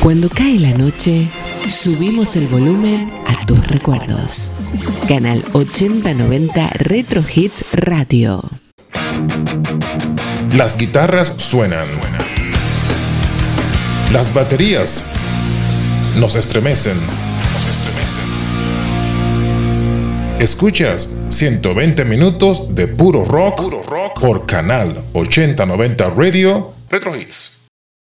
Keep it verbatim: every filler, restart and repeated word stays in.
Cuando cae la noche, subimos el volumen a tus recuerdos. Canal ochenta noventa Retro Hits Radio. Las guitarras suenan. Las baterías nos estremecen. Nos estremecen. Escuchas ciento veinte minutos de puro rock, puro rock por Canal ochenta noventa Radio Retro Hits.